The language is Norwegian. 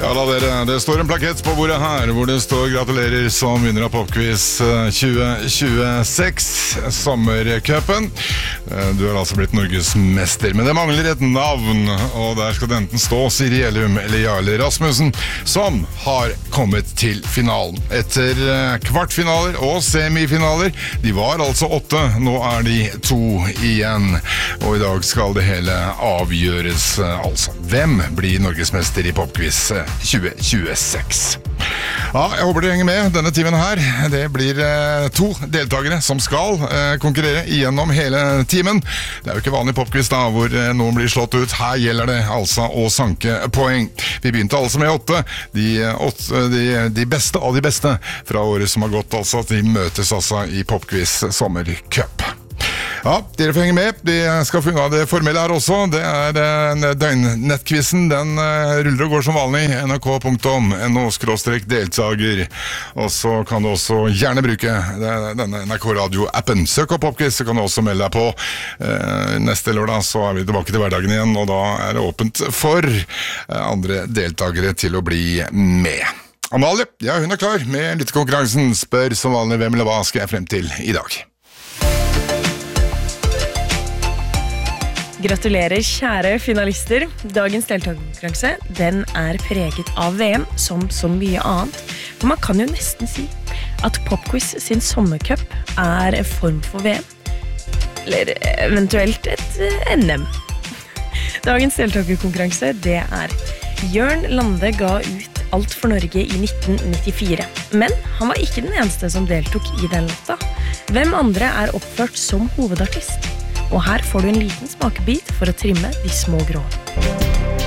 Ja da dere, det står en plakett på bordet her hvor det står gratulerer som vinner av Popquiz 2026 sommercupen. Du har altså blitt Norges mester, men det mangler et navn, og der skal det enten stå Siri Elum eller Jarle Rasmussen, som har kommet til finalen. Etter kvartfinaler og semifinaler, de var altså 8, nå er de 2 igjen, og i dag skal det hele avgjøres altså. Hvem blir Norges mester i Popquiz 2026? Ja, jeg håper dere henger med denne timen her. Det blir 2 deltakere som skal konkurrere igjennom hele timen. Det er jo ikke vanlig Popquiz da, hvor noen blir slått ut. Her gjelder det altså å sanke poeng. Vi begynte altså med 8. De beste av de beste fra året som har gått, altså. De møtes altså i Popquiz sommercup. Ja, dere får henge med. Vi skal finne av det formelle her også. Det er døgnnettquizen. Den ruller og går som vanlig. nrk.no/deltager. Og så kan du også gjerne bruke denne NRK Radio-appen. Søk opp Popquiz, så kan du også melde deg på. Neste lørdag så er vi tilbake til hverdagen igjen, og da er det åpent for andre deltakere til å bli med. Amalie, ja, hun er klar med lyttekonkurransen. Spør som vanlig hvem eller hva skal jeg frem til i dag. Gratulerer, kjære finalister. Dagens deltakerkonkurranse, den er preget av VM som så mye annet. For man kan jo nesten si at Popquiz sin sommercup er en form for VM. Eller eventuelt et NM. Dagens deltakerkonkurranse, det er Jørn Lande ga ut Alt for Norge i 1994. Men han var ikke den eneste som deltok i den låta. Hvem andre er oppført som hovedartist? Og her får du en liten smakebit for å trimme de små grå.